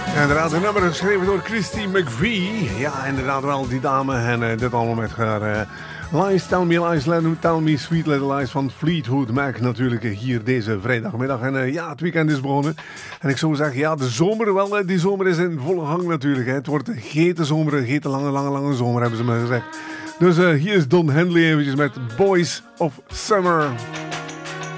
Ja, inderdaad, een nummer geschreven door Christy McVie. Ja, inderdaad wel, die dame. En dit allemaal met haar Lies, Tell Me Lies, Tell Me Sweet Little Lies van Fleetwood Mac natuurlijk hier deze vrijdagmiddag. En ja, het weekend is begonnen. En ik zou zeggen, ja, de zomer wel, die zomer is in volle gang natuurlijk. Hè. Het wordt een gete zomer, een gete lange zomer hebben ze me gezegd. Dus hier is Don Henley eventjes met Boys of Summer.